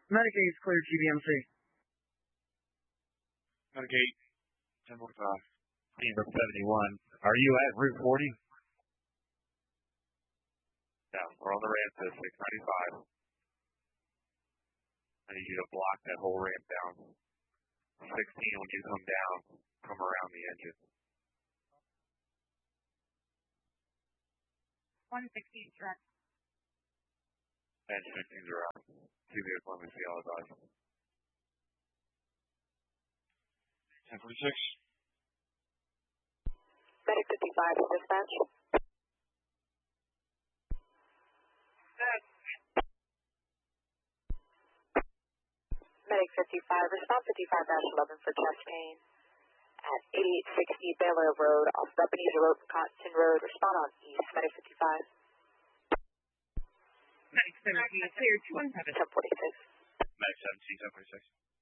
Medic 8 is clear, TBMC. Medic 8, 1045. Team 71. Are you at Route 40? Yeah, we're on the ramp to 695. I need you to block that whole ramp down. 16, when you come down, come around the engine. 116 direct. And 15's around. TBS, let me see all the guys. 1046. Medic 55 is dispatch. Medic 55, respond 55-11 for chest pain at 8860 Baylor Road off Ebenezer Road and Cotton Road. Respond on east. Medic 55. Medic 17 clear, 217. 1046. Medic 17, 1046.